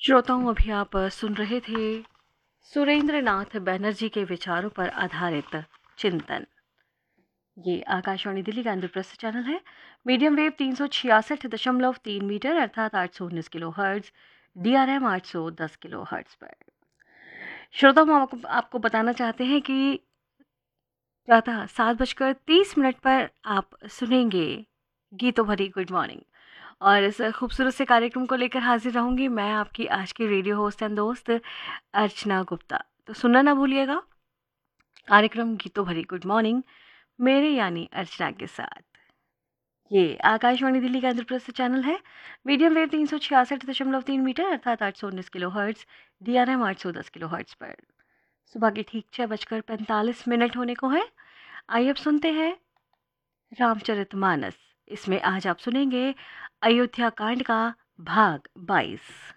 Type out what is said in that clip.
श्रोताओं, अभी आप सुन रहे थे सुरेंद्र नाथ बैनर्जी के विचारों पर आधारित चिंतन। ये आकाशवाणी दिल्ली का इंद्रप्रस्थ चैनल है। मीडियम वेव 366.3 मीटर अर्थात 819 kilo hertz, DRM 810 kilo hertz पर। श्रोताओं, हम आपको बताना चाहते हैं कि प्रातः 7:30 पर आप सुनेंगे गीतों भरी गुड मॉर्निंग, और इस खूबसूरत से कार्यक्रम को लेकर हाजिर रहूंगी मैं, आपकी आज की रेडियो होस्ट एंड दोस्त अर्चना गुप्ता। तो सुनना ना भूलिएगा कार्यक्रम गीतों भरी गुड मॉर्निंग, मेरे यानी अर्चना के साथ। ये आकाशवाणी दिल्ली का इंद्रप्रस्थ चैनल है। मीडियम वेव 366.3 मीटर अर्थात 819 kilo hertz, DRM 810 kilo hertz पर। सुबह के ठीक 6:45 होने को है। आइए अब सुनते हैं रामचरितमानस। इसमें आज आप सुनेंगे अयोध्या कांड का भाग 22।